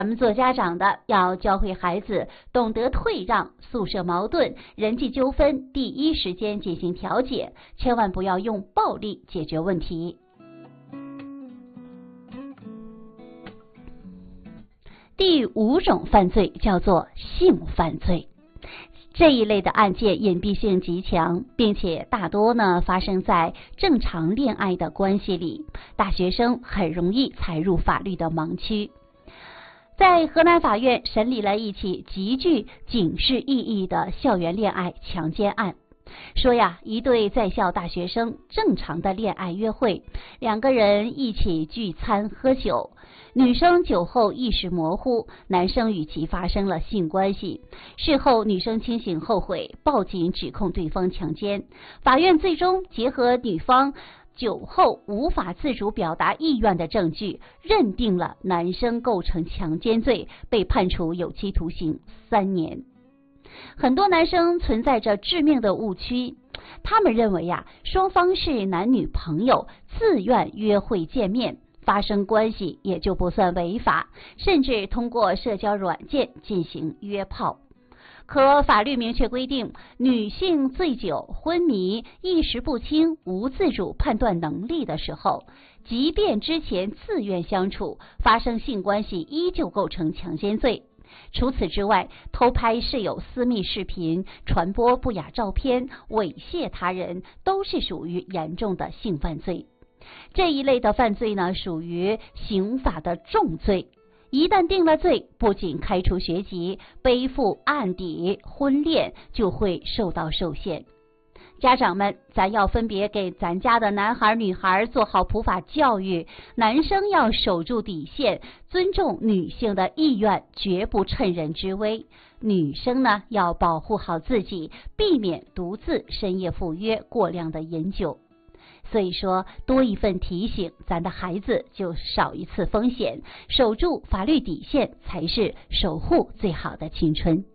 咱们做家长的要教会孩子懂得退让，宿舍矛盾、人际纠纷第一时间进行调解，千万不要用暴力解决问题。第5种犯罪叫做性犯罪。这一类的案件隐蔽性极强，并且大多发生在正常恋爱的关系里，大学生很容易踩入法律的盲区。在河南法院审理了一起极具警示意义的校园恋爱强奸案，说一对在校大学生正常的恋爱约会，2个人一起聚餐喝酒，女生酒后意识模糊，男生与其发生了性关系，事后女生清醒后悔，报警指控对方强奸。法院最终结合女方酒后无法自主表达意愿的证据，认定了男生构成强奸罪，被判处有期徒刑3年。很多男生存在着致命的误区，他们认为双方是男女朋友，自愿约会见面，发生关系也就不算违法，甚至通过社交软件进行约炮。可法律明确规定，女性醉酒、昏迷、意识不清、无自主判断能力的时候，即便之前自愿相处，发生性关系依旧构成强奸罪。除此之外，偷拍室友私密视频、传播不雅照片、猥亵他人，都是属于严重的性犯罪。这一类的犯罪属于刑法的重罪。一旦定了罪，不仅开除学籍，背负案底，婚恋就会受限。家长们，咱要分别给咱家的男孩女孩做好普法教育，男生要守住底线，尊重女性的意愿，绝不趁人之危。女生要保护好自己，避免独自深夜赴约，过量的饮酒。所以说，多一份提醒，咱的孩子就少一次风险，守住法律底线才是守护最好的青春。